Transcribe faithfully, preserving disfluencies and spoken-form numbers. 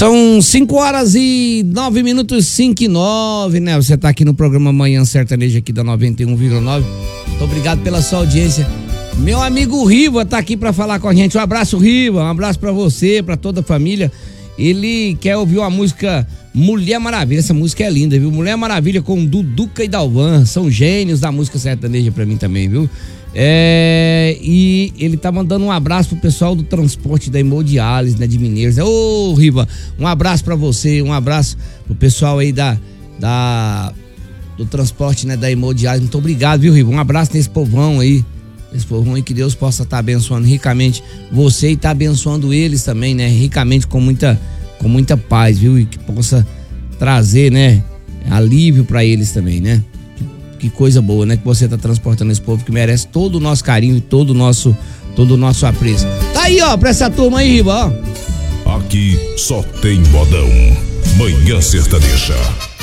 São cinco horas e nove minutos, cinco e nove, né? Você tá aqui no programa Manhã Sertaneja aqui da noventa e um vírgula nove. Muito obrigado pela sua audiência. Meu amigo Riva tá aqui pra falar com a gente. Um abraço, Riva. Um abraço pra você, pra toda a família. Ele quer ouvir uma música Mulher Maravilha. Essa música é linda, viu? Mulher Maravilha com Duduca e Dalvan. São gênios da música sertaneja pra mim também, viu? É, e ele tá mandando um abraço pro pessoal do transporte da Hemodiálise, né, de Mineiros. Ô, Riva, um abraço pra você, um abraço pro pessoal aí da, da do transporte, né, da Hemodiálise. Muito obrigado, viu, Riva? Um abraço nesse povão aí, esse povão aí, que Deus possa estar tá abençoando ricamente você e tá abençoando eles também, né, ricamente, com muita, com muita paz, viu? E que possa trazer, né, alívio pra eles também, né? Que coisa boa, né? Que você tá transportando esse povo que merece todo o nosso carinho e todo o nosso, todo o nosso apreço. Tá aí, ó, pra essa turma aí, Riva, ó. Aqui só tem modão. Manhã Sertaneja.